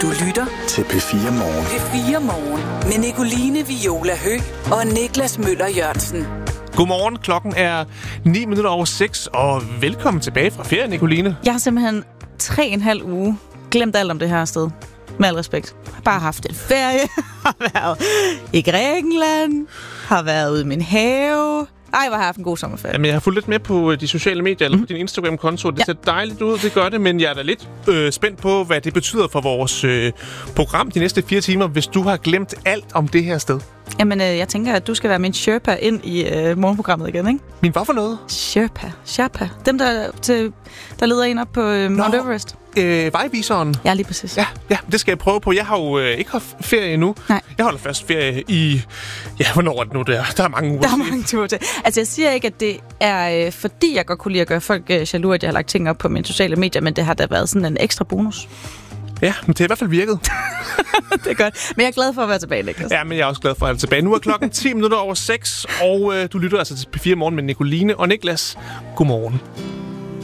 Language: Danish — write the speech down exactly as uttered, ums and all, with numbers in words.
Du lytter til P fire Morgen. P fire Morgen med Nicoline Viola Høgh og Niklas Møller Jørgensen. Godmorgen, klokken er ni minutter over seks, og velkommen tilbage fra ferie, Nicoline. Jeg har simpelthen tre og en halv uge glemt alt om det her sted. Med al respekt. Jeg har bare haft en ferie, har været i Grækenland, har været ude i min have. Ej, hvor har jeg haft en god sommerferie. Jamen, jeg har fulgt lidt med på de sociale medier, eller på din Instagram-konto. Det ja. ser dejligt ud, det gør det, men jeg er da lidt øh, spændt på, hvad det betyder for vores øh, program de næste fire timer, hvis du har glemt alt om det her sted. Jamen, øh, jeg tænker, at du skal være min Sherpa ind i øh, morgenprogrammet igen, ikke? Min hvad for noget? Sherpa. Sherpa. Dem, der, til, der leder en op på øh, Mount Everest. Øh, vejviseren. Ja, lige præcis. Ja, ja, det skal jeg prøve på. Jeg har jo øh, ikke haft ferie endnu. Nej. Jeg holder først ferie i... Ja, hvornår er det nu der? Der er mange uger. Der er mange ture til. Altså, jeg siger ikke, at det er øh, fordi, jeg godt kunne lide at gøre folk øh, jaloux, at jeg har lagt ting op på mine sociale medier, men det har da været sådan en ekstra bonus. Ja, men det har i hvert fald virket. Det er godt. Men jeg er glad for at være tilbage, Niklas. Ja, men jeg er også glad for at være tilbage. Nu er klokken ti minutter over seks, og øh, du lytter altså til P fire Morgen med Nicoline og Niklas. Godmorgen.